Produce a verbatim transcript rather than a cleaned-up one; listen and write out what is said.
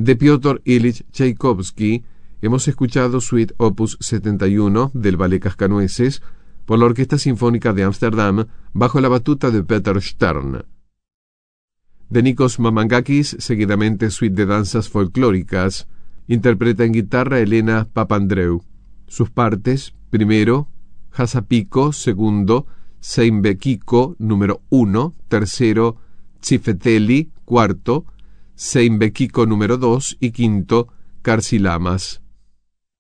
De Piotr Ilich Tchaikovsky hemos escuchado Suite Opus setenta y uno del Ballet Cascanueces por la Orquesta Sinfónica de Ámsterdam bajo la batuta de Peter Stern. De Nikos Mamangakis, seguidamente Suite de Danzas Folclóricas, interpreta en guitarra Elena Papandreou. Sus partes: primero, Hasapico; segundo, Seimbekiko número uno; tercero, Tsifeteli; cuarto, Seimbekiko número dos; y quinto, Karsilamas.